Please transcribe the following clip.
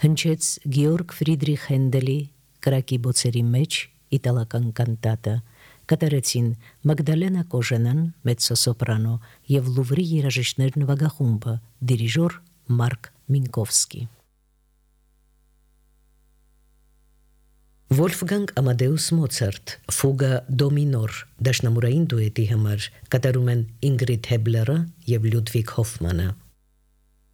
Հնչեց Գեորգ Ֆրիդրիխ Հենդելի կրակի բոցերի մեջ իտալական կանտատը, կատարեցին Մագդալենա Կոժենան, մեծոսոպրանո եւ Լուվրի երաժիշտներ նվագախումբը, դիրիժոր Մարկ Մինկովսկի։ Վոլֆգանգ Ամադեուս Մոցարտ, Ֆուգա դո մինոր, դաշնամուրային դուետի համար կատարում են Ինգրիդ Հեբլերը եւ Լյուդվիգ Հոֆմանը։